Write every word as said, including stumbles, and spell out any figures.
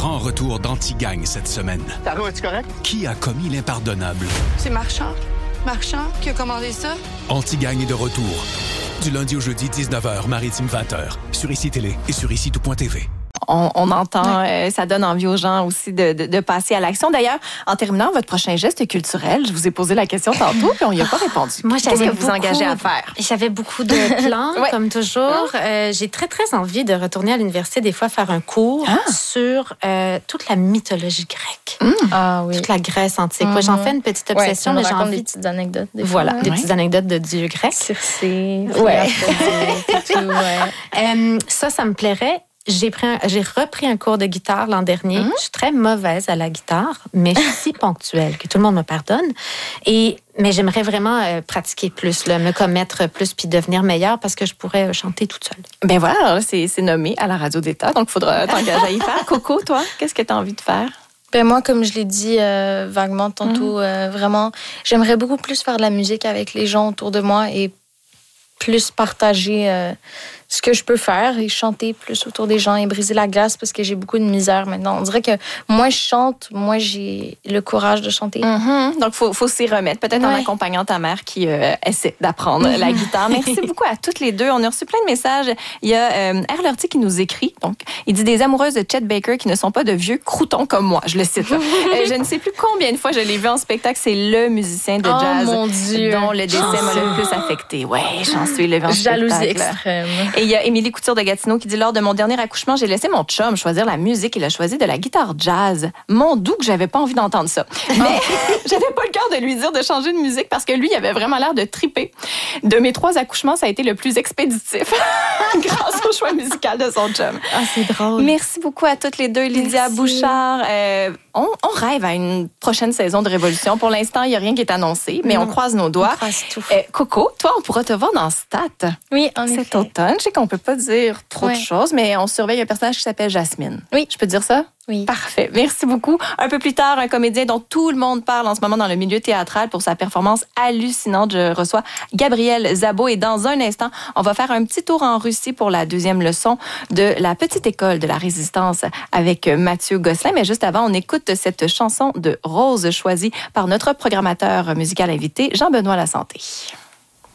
grand retour d'Antigagne cette semaine. Taro, es-tu correct? Qui a commis l'impardonnable? C'est Marchand. Marchand qui a commandé ça. Antigagne est de retour. Du lundi au jeudi, dix-neuf heures, Maritime vingt heures. Sur Ici Télé et sur ici tout point t v. On, on entend, ouais. euh, ça donne envie aux gens aussi de, de, de passer à l'action. D'ailleurs, en terminant, votre prochain geste culturel, je vous ai posé la question tantôt, puis on n'y a pas répondu. Moi, Qu'est-ce que vous engagez à faire? J'avais beaucoup de plans, ouais. comme toujours. Euh, j'ai très, très envie de retourner à l'université, des fois, faire un cours ah. sur euh, toute la mythologie grecque. Mmh. Ah oui. Toute la Grèce antique. Mm-hmm. Ouais, j'en fais une petite obsession, ouais, mais j'ai envie... des petites anecdotes. Des voilà, fois, des ouais. petites anecdotes de dieux grecs. Circé, ouais. tout, ouais. euh, ça, ça me plairait. J'ai, pris un, j'ai repris un cours de guitare l'an dernier. Mm-hmm. Je suis très mauvaise à la guitare, mais je suis si ponctuelle que tout le monde me pardonne. Et, mais j'aimerais vraiment euh, pratiquer plus, là, me commettre plus puis devenir meilleure parce que je pourrais chanter toute seule. Ben voilà, alors là, c'est, c'est nommé à la radio d'État, donc il faudra t'engager à y faire. Coco, toi, qu'est-ce que tu as envie de faire? Ben moi, comme je l'ai dit euh, vaguement tantôt, mm-hmm. euh, vraiment, j'aimerais beaucoup plus faire de la musique avec les gens autour de moi et plus partager euh, ce que je peux faire et chanter plus autour des gens et briser la glace parce que j'ai beaucoup de misère maintenant. On dirait que moi, je chante, moi, j'ai le courage de chanter. Mm-hmm. Donc, il faut, faut s'y remettre, peut-être ouais. en accompagnant ta mère qui euh, essaie d'apprendre mm-hmm. la guitare. Merci beaucoup à toutes les deux. On a reçu plein de messages. Il y a euh, R. Lortie qui nous écrit. Donc, il dit des amoureuses de Chet Baker qui ne sont pas de vieux croutons comme moi. Je le cite. Là. euh, je ne sais plus combien de fois je l'ai vu en spectacle. C'est le musicien de jazz oh, mon Dieu. dont le décès m'a le plus affecté. Ouais, chanceux, le vent Jalousie spectacle. extrême. Et il y a Émilie Couture de Gatineau qui dit « Lors de mon dernier accouchement, j'ai laissé mon chum choisir la musique. Il a choisi de la guitare jazz. Mon doux que j'avais pas envie d'entendre ça. Mais j'avais pas le cœur de lui dire de changer de musique parce que lui, il avait vraiment l'air de triper. De mes trois accouchements, ça a été le plus expéditif grâce au choix musical de son chum. Ah, c'est drôle. Merci beaucoup à toutes les deux. Lydia Merci. Bouchard. Euh, on, on rêve à une prochaine saison de Révolution. Pour l'instant, il n'y a rien qui est annoncé, mais non. on croise nos doigts. On croise tout. Euh, Coco, toi, on pourra te voir dans Stat. Oui, en Cet effet. automne. Je sais qu'on peut pas dire trop ouais. de choses, mais on surveille un personnage qui s'appelle Jasmine. Oui. Je peux dire ça? Oui. Parfait. Merci beaucoup. Un peu plus tard, un comédien dont tout le monde parle en ce moment dans le milieu théâtral pour sa performance hallucinante. Je reçois Gabriel Szabo et dans un instant, on va faire un petit tour en Russie pour la deuxième leçon de la petite école de la résistance avec Mathieu Gosselin. Mais juste avant, on écoute cette chanson de Rose choisie par notre programmateur musical invité, Jean-Benoît Lasanté.